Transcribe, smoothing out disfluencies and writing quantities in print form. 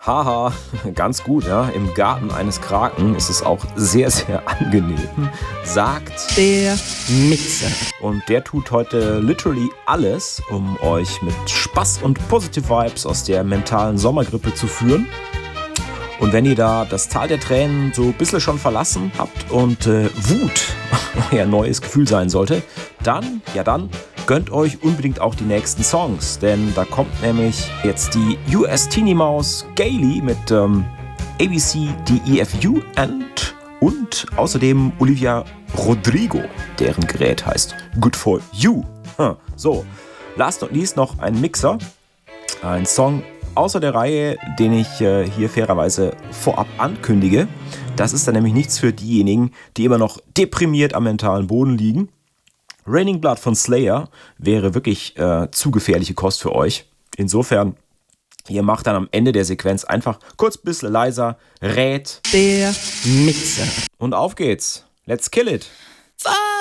Haha, ganz gut, ja. Im Garten eines Kraken ist es auch sehr, sehr angenehm, sagt Der Mixer. Und der tut heute literally alles, um euch mit Spaß und Positive Vibes aus der mentalen Sommergrippe zu führen. Und wenn ihr da das Tal der Tränen so ein bisschen schon verlassen habt und Wut euer neues Gefühl sein sollte, dann gönnt euch unbedingt auch die nächsten Songs. Denn da kommt nämlich jetzt die US Teenie Maus Gaily mit ABC, DEFU und außerdem Olivia Rodrigo, deren Gerät heißt Good For You. So, last not least noch ein Mixer, ein Song außer der Reihe, den ich hier fairerweise vorab ankündige. Das ist dann nämlich nichts für diejenigen, die immer noch deprimiert am mentalen Boden liegen. Raining Blood von Slayer wäre wirklich zu gefährliche Kost für euch. Insofern, ihr macht dann am Ende der Sequenz einfach kurz ein bisschen leiser, rät Der Mixer. und auf geht's. Let's kill it.